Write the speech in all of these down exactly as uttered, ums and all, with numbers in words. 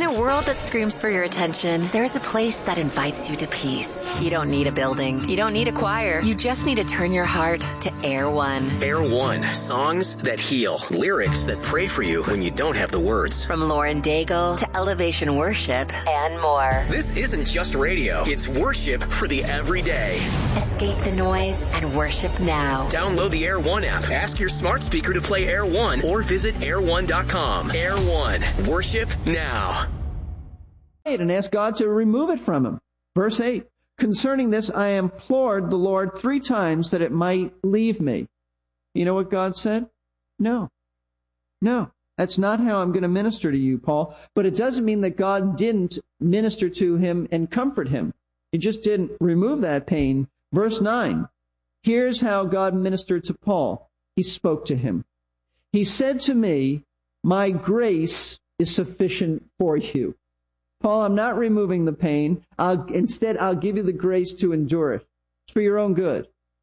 a world that screams for your attention, there's a place that invites you to peace. You don't need a building. You don't need a choir. You just need to turn your heart to Air One. Air One. Songs that heal. Lyrics that pray for you when you don't have the words. From Lauren Daigle to Elevation Worship and more. This isn't just radio. It's worship for the everyday. Escape the noise and worship now. Download the Air One app. Ask your smart speaker to play Air One or visit air one dot com. Air One. Worship now. And ask God to remove it from him. Verse eight. Concerning this, I implored the Lord three times that it might leave me. You know what God said? No. No. That's not how I'm going to minister to you, Paul. But it doesn't mean that God didn't minister to him and comfort him. He just didn't remove that pain. Verse nine. Here's how God ministered to Paul. He spoke to him. He said to me, my grace is sufficient for you. Paul, I'm not removing the pain. I'll, instead, I'll give you the grace to endure it. It's for your own good.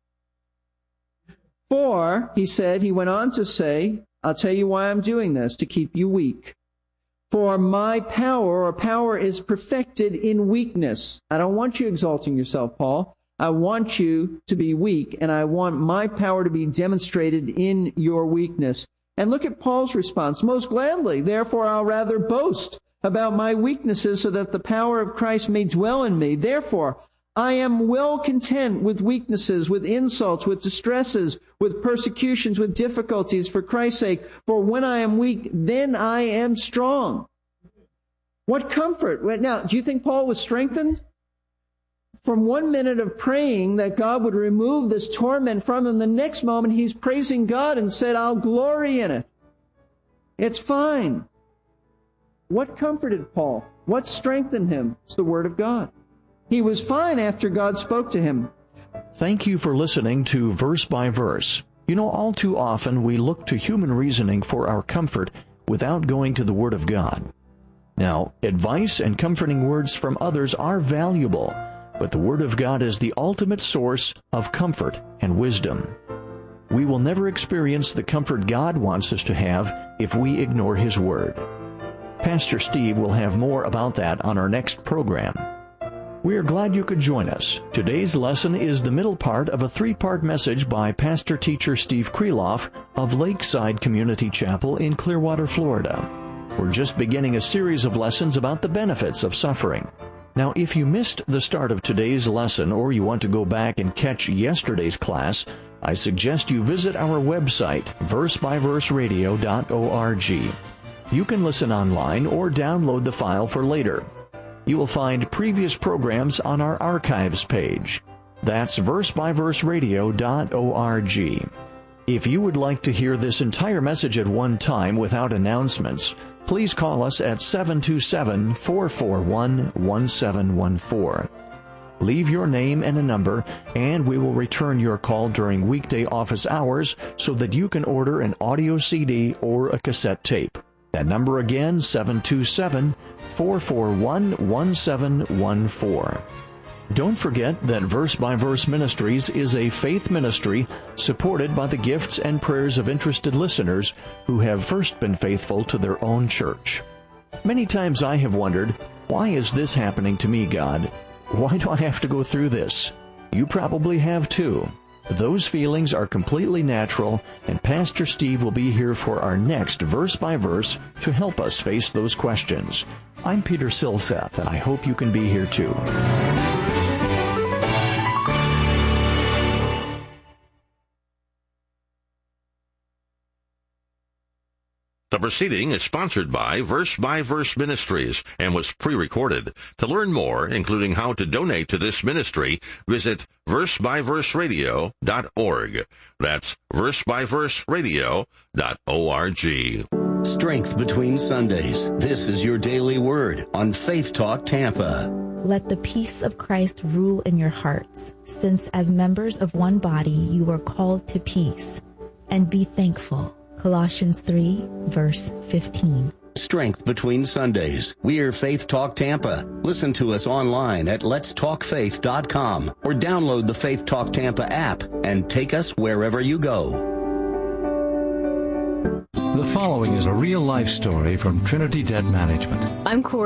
For, he said, he went on to say, I'll tell you why I'm doing this, to keep you weak. For my power, or power, is perfected in weakness. I don't want you exalting yourself, Paul. I want you to be weak, and I want my power to be demonstrated in your weakness. And look at Paul's response. Most gladly, therefore, I'll rather boast about my weaknesses so that the power of Christ may dwell in me. Therefore, I am well content with weaknesses, with insults, with distresses, with persecutions, with difficulties for Christ's sake. For when I am weak, then I am strong. What comfort. Now, do you think Paul was strengthened? From one minute of praying that God would remove this torment from him, the next moment he's praising God and said, I'll glory in it. It's fine. What comforted Paul? What strengthened him? It's the Word of God. He was fine after God spoke to him. Thank you for listening to Verse by Verse. You know, all too often we look to human reasoning for our comfort without going to the Word of God. Now, advice and comforting words from others are valuable, but the Word of God is the ultimate source of comfort and wisdom. We will never experience the comfort God wants us to have if we ignore His Word. Pastor Steve will have more about that on our next program. We are glad you could join us. Today's lesson is the middle part of a three-part message by pastor-teacher Steve Kreloff of Lakeside Community Chapel in Clearwater, Florida. We're just beginning a series of lessons about the benefits of suffering. Now, if you missed the start of today's lesson or you want to go back and catch yesterday's class, I suggest you visit our website, verse by verse radio dot org. You can listen online or download the file for later. You will find previous programs on our archives page. That's verse by verse radio dot org. If you would like to hear this entire message at one time without announcements, please call us at seven two seven, four four one, one seven one four. Leave your name and a number, and we will return your call during weekday office hours so that you can order an audio C D or a cassette tape. That number again, seven two seven, four four one, one seven one four. Don't forget that Verse by Verse Ministries is a faith ministry supported by the gifts and prayers of interested listeners who have first been faithful to their own church. Many times I have wondered, why is this happening to me, God? Why do I have to go through this? You probably have too. Those feelings are completely natural, and Pastor Steve will be here for our next Verse by Verse to help us face those questions. I'm Peter Silseth, and I hope you can be here too. The proceeding is sponsored by Verse by Verse Ministries and was pre-recorded. To learn more, including how to donate to this ministry, visit verse by verse radio dot org. That's verse by verse radio dot org. Strength between Sundays. This is your daily word on Faith Talk Tampa. Let the peace of Christ rule in your hearts, since as members of one body you are called to peace, and be thankful. Colossians three, verse fifteen. Strength between Sundays. We're Faith Talk Tampa. Listen to us online at lets talk faith dot com or download the Faith Talk Tampa app and take us wherever you go. The following is a real-life story from Trinity Debt Management. I'm Corey.